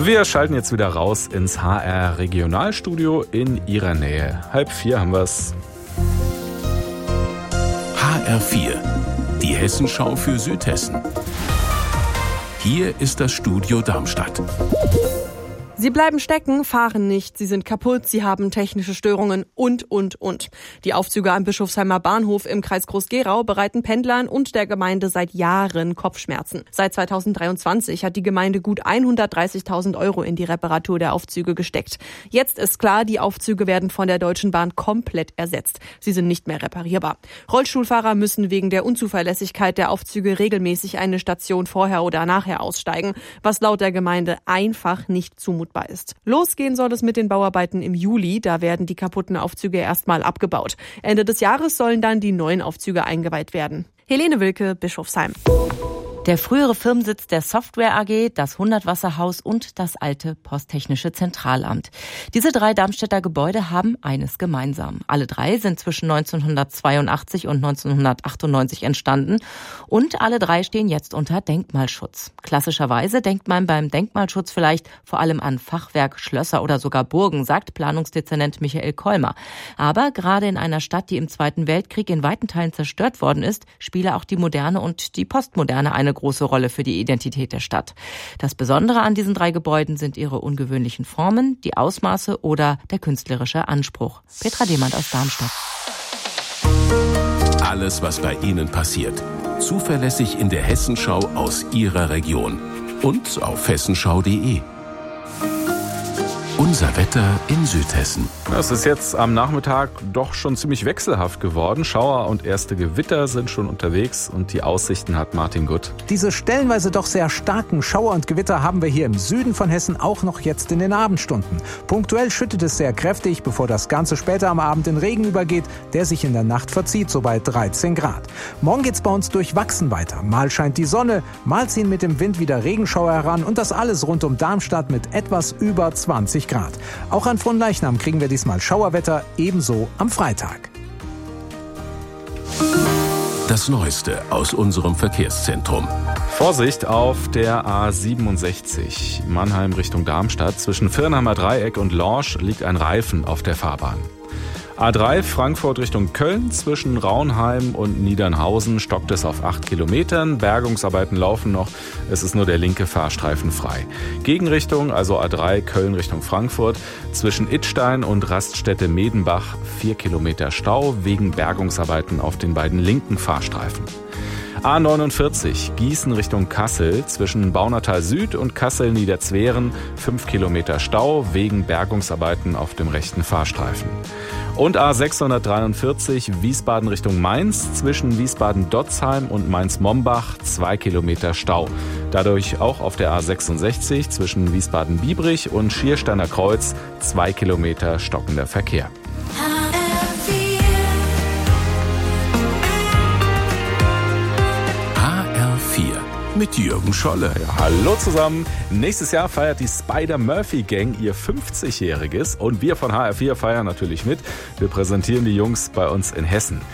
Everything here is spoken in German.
Wir schalten jetzt wieder raus ins HR Regionalstudio in Ihrer Nähe. 3:30 haben wir's. HR4, die Hessenschau für Südhessen. Hier ist das Studio Darmstadt. Sie bleiben stecken, fahren nicht, sie sind kaputt, sie haben technische Störungen und. Die Aufzüge am Bischofsheimer Bahnhof im Kreis Groß-Gerau bereiten Pendlern und der Gemeinde seit Jahren Kopfschmerzen. Seit 2023 hat die Gemeinde gut 130.000 € in die Reparatur der Aufzüge gesteckt. Jetzt ist klar, die Aufzüge werden von der Deutschen Bahn komplett ersetzt. Sie sind nicht mehr reparierbar. Rollstuhlfahrer müssen wegen der Unzuverlässigkeit der Aufzüge regelmäßig eine Station vorher oder nachher aussteigen, was laut der Gemeinde einfach nicht zumutbar ist. Losgehen soll es mit den Bauarbeiten im Juli, da werden die kaputten Aufzüge erstmal abgebaut. Ende des Jahres sollen dann die neuen Aufzüge eingeweiht werden. Helene Wilke, Bischofsheim. Der frühere Firmensitz der Software AG, das 100-Wasserhaus und das alte Posttechnische Zentralamt. Diese 3 Darmstädter Gebäude haben eines gemeinsam. Alle 3 sind zwischen 1982 und 1998 entstanden und alle 3 stehen jetzt unter Denkmalschutz. Klassischerweise denkt man beim Denkmalschutz vielleicht vor allem an Fachwerk, Schlösser oder sogar Burgen, sagt Planungsdezernent Michael Kolmer. Aber gerade in einer Stadt, die im Zweiten Weltkrieg in weiten Teilen zerstört worden ist, spiele auch die Moderne und die Postmoderne eine große Rolle für die Identität der Stadt. Das Besondere an diesen 3 Gebäuden sind ihre ungewöhnlichen Formen, die Ausmaße oder der künstlerische Anspruch. Petra Demand aus Darmstadt. Alles, was bei Ihnen passiert. Zuverlässig in der Hessenschau aus Ihrer Region. Und auf hessenschau.de. Unser Wetter in Südhessen. Es ist jetzt am Nachmittag doch schon ziemlich wechselhaft geworden. Schauer und erste Gewitter sind schon unterwegs und die Aussichten hat Martin Gutt. Diese stellenweise doch sehr starken Schauer und Gewitter haben wir hier im Süden von Hessen auch noch jetzt in den Abendstunden. Punktuell schüttet es sehr kräftig, bevor das Ganze später am Abend in Regen übergeht, der sich in der Nacht verzieht, so bei 13 Grad. Morgen geht's bei uns durchwachsen weiter. Mal scheint die Sonne, mal ziehen mit dem Wind wieder Regenschauer heran und das alles rund um Darmstadt mit etwas über 20 Grad. Auch an Fronleichnam kriegen wir diesmal Schauerwetter, ebenso am Freitag. Das Neueste aus unserem Verkehrszentrum. Vorsicht auf der A67 Mannheim Richtung Darmstadt. Zwischen Firnheimer Dreieck und Lorsch liegt ein Reifen auf der Fahrbahn. A3 Frankfurt Richtung Köln, zwischen Raunheim und Niedernhausen stockt es auf 8 Kilometern. Bergungsarbeiten laufen noch, es ist nur der linke Fahrstreifen frei. Gegenrichtung, also A3 Köln Richtung Frankfurt, zwischen Idstein und Raststätte Medenbach 4 Kilometer Stau wegen Bergungsarbeiten auf den beiden linken Fahrstreifen. A49 Gießen Richtung Kassel, zwischen Baunatal Süd und Kassel-Niederzweren 5 Kilometer Stau wegen Bergungsarbeiten auf dem rechten Fahrstreifen. Und A643 Wiesbaden Richtung Mainz, zwischen Wiesbaden-Dotzheim und Mainz-Mombach 2 Kilometer Stau. Dadurch auch auf der A66 zwischen Wiesbaden-Biebrich und Schiersteiner Kreuz 2 Kilometer stockender Verkehr. Mit Jürgen Scholle. Ja, hallo zusammen. Nächstes Jahr feiert die Spider-Murphy-Gang ihr 50-Jähriges und wir von HR4 feiern natürlich mit. Wir präsentieren die Jungs bei uns in Hessen.